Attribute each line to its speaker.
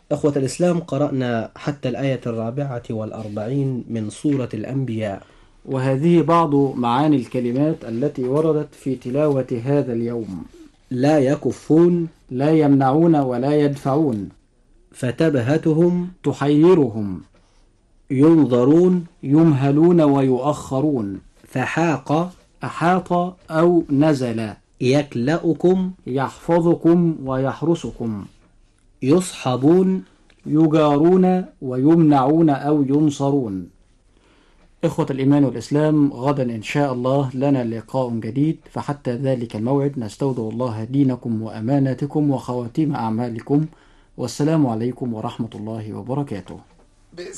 Speaker 1: أخوة الإسلام، قرأنا حتى الآية 44 من سورة الأنبياء.
Speaker 2: وهذه بعض معاني الكلمات التي وردت في تلاوة هذا اليوم.
Speaker 1: لا يكفون،
Speaker 2: لا يمنعون ولا يدفعون،
Speaker 1: فتبهتهم،
Speaker 2: تحيرهم،
Speaker 1: ينظرون،
Speaker 2: يمهلون ويؤخرون،
Speaker 1: فحاق،
Speaker 2: أحاط أو نزل،
Speaker 1: يكلأكم،
Speaker 2: يحفظكم ويحرسكم،
Speaker 1: يصحبون،
Speaker 2: يجارون ويمنعون أو ينصرون. إخوة الإيمان والإسلام، غدا إن شاء الله لنا لقاء جديد، فحتى ذلك الموعد نستودع الله دينكم وأماناتكم وخواتيم أعمالكم، والسلام عليكم ورحمة الله وبركاته.